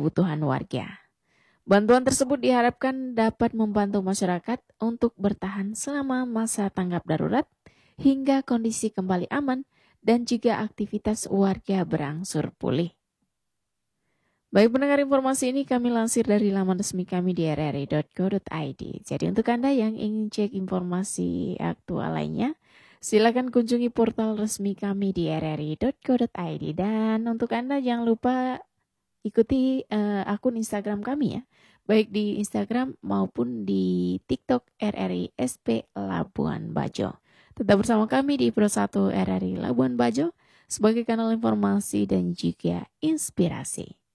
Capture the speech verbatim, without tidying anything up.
kebutuhan warga. Bantuan tersebut diharapkan dapat membantu masyarakat untuk bertahan selama masa tanggap darurat hingga kondisi kembali aman dan juga aktivitas warga berangsur pulih. Baik pendengar, informasi ini kami lansir dari laman resmi kami di r r i dot co dot i d. Jadi untuk Anda yang ingin cek informasi aktual lainnya, silakan kunjungi portal resmi kami di r r i dot co dot i d. Dan untuk Anda jangan lupa ikuti uh, akun Instagram kami ya, baik di Instagram maupun di TikTok R R I S P Labuan Bajo. Tetap bersama kami di Pro satu R R I Labuan Bajo sebagai kanal informasi dan juga inspirasi.